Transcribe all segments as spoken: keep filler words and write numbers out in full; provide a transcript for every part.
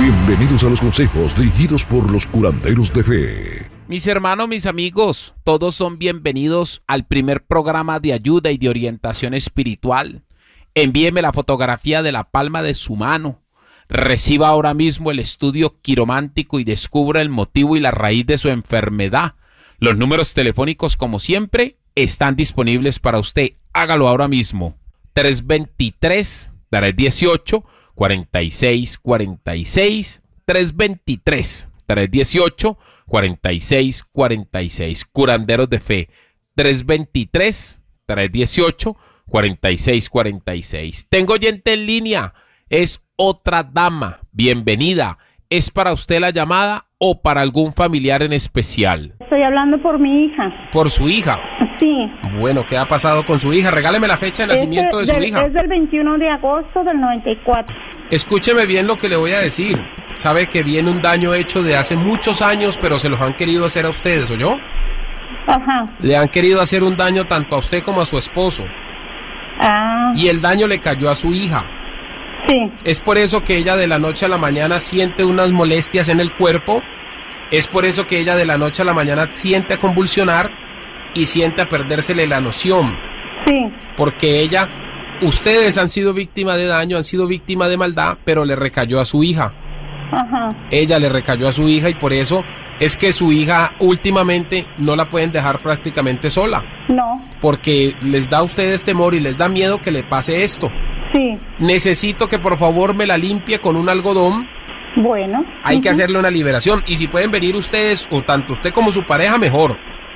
Bienvenidos a los consejos dirigidos por los curanderos de fe. Mis hermanos, mis amigos, todos son bienvenidos al primer programa de ayuda y de orientación espiritual. Envíeme la fotografía de la palma de su mano. Reciba ahora mismo el estudio quiromántico y descubra el motivo y la raíz de su enfermedad. Los números telefónicos, como siempre, están disponibles para usted. Hágalo ahora mismo. tres dos tres, tres uno ocho, cuatro seis cuatro seis, tres dos tres, tres uno ocho, cuatro seis cuatro seis. Curanderos de Fe, tres dos tres, tres uno ocho, cuatro seis cuatro seis. Tengo oyente en línea, es otra dama. Bienvenida. ¿Es para usted la llamada o para algún familiar en especial? Estoy hablando por mi hija. ¿Por su hija? Sí. Bueno, ¿qué ha pasado con su hija? Regáleme la fecha de nacimiento de su del, hija. Es del veintiuno de agosto del noventa y cuatro. Escúcheme bien lo que le voy a decir. Sabe que viene un daño hecho de hace muchos años, pero se los han querido hacer a ustedes, ¿oyó? Ajá. Le han querido hacer un daño tanto a usted como a su esposo. Ah. Y el daño le cayó a su hija. Sí. Es por eso que ella de la noche a la mañana siente unas molestias en el cuerpo. Es por eso que ella de la noche a la mañana siente a convulsionar y siente a perdérsele la noción. Sí. Porque ella, ustedes han sido víctima de daño, han sido víctima de maldad, pero le recayó a su hija. Ajá. Ella le recayó a su hija y por eso es que su hija últimamente no la pueden dejar prácticamente sola. No. Porque les da a ustedes temor y les da miedo que le pase esto. Sí. Necesito que por favor me la limpie con un algodón. Bueno. Hay uh-huh. que hacerle una liberación. Y si pueden venir ustedes, o tanto usted como su pareja, mejor.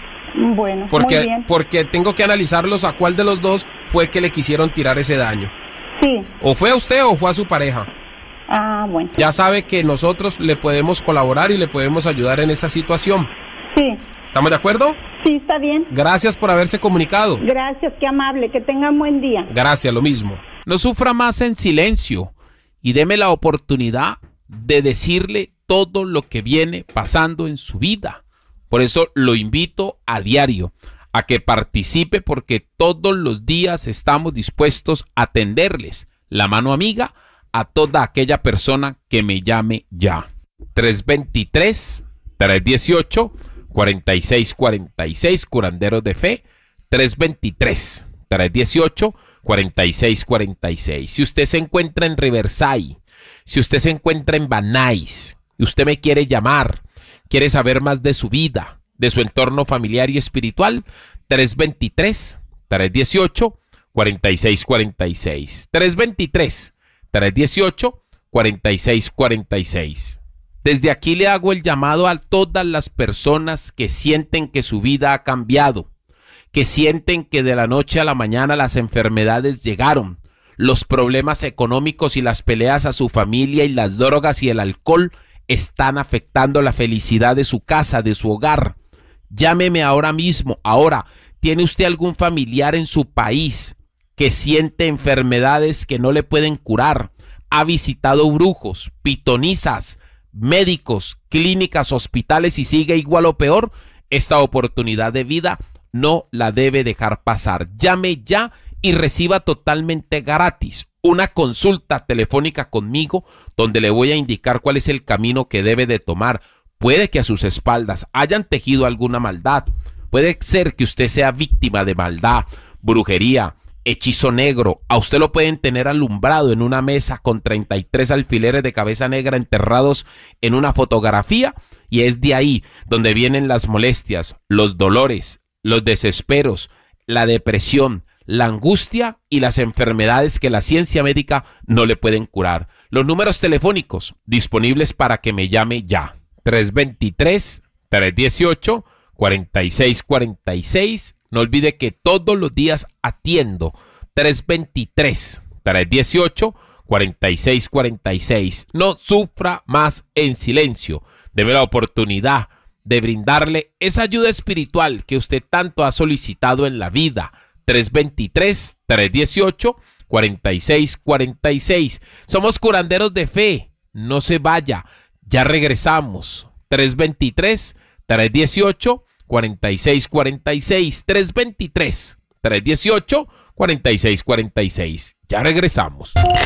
Bueno, porque, muy bien. Porque tengo que analizarlos a cuál de los dos fue que le quisieron tirar ese daño. Sí. O fue a usted o fue a su pareja. Ah, bueno. Ya sabe que nosotros le podemos colaborar y le podemos ayudar en esa situación. Sí. ¿Estamos de acuerdo? Sí, está bien. Gracias por haberse comunicado. Gracias, qué amable. Que tengan buen día. Gracias, lo mismo. No sufra más en silencio y deme la oportunidad de decirle todo lo que viene pasando en su vida. Por eso lo invito a diario a que participe, porque todos los días estamos dispuestos a atenderles la mano amiga a toda aquella persona que me llame ya. tres dos tres, tres uno ocho, cuatro seis cuatro seis, Curanderos de Fe, tres dos tres, tres uno ocho, cuatro seis cuatro seis. Si usted se encuentra en Riverside, si usted se encuentra en Van Nuys y usted me quiere llamar, quiere saber más de su vida, de su entorno familiar y espiritual, tres dos tres, tres uno ocho, cuatro seis cuatro seis. tres dos tres, tres uno ocho, cuatro seis cuatro seis. Desde aquí le hago el llamado a todas las personas que sienten que su vida ha cambiado, que sienten que de la noche a la mañana las enfermedades llegaron, los problemas económicos y las peleas a su familia y las drogas y el alcohol están afectando la felicidad de su casa, de su hogar. Llámeme ahora mismo. Ahora, ¿tiene usted algún familiar en su país que siente enfermedades que no le pueden curar? ¿Ha visitado brujos, pitonizas, médicos, clínicas, hospitales y sigue igual o peor? Esta oportunidad de vida no la debe dejar pasar. Llame ya y reciba totalmente gratis una consulta telefónica conmigo, donde le voy a indicar cuál es el camino que debe de tomar. Puede que a sus espaldas hayan tejido alguna maldad. Puede ser que usted sea víctima de maldad, brujería, hechizo negro. A usted lo pueden tener alumbrado en una mesa con treinta y tres alfileres de cabeza negra enterrados en una fotografía, y es de ahí donde vienen las molestias, los dolores, los desesperos, la depresión, la angustia y las enfermedades que la ciencia médica no le pueden curar. Los números telefónicos disponibles para que me llame ya. tres dos tres, tres uno ocho, cuatro seis cuatro seis. No olvide que todos los días atiendo. tres dos tres, tres uno ocho, cuatro seis cuatro seis. No sufra más en silencio. Deme la oportunidad de brindarle esa ayuda espiritual que usted tanto ha solicitado en la vida. tres dos tres, tres uno ocho, cuatro seis cuatro seis. Somos Curanderos de Fe. No se vaya. Ya regresamos. tres dos tres, tres uno ocho, cuatro seis cuatro seis. tres dos tres, tres uno ocho, cuatro seis cuatro seis. Ya regresamos.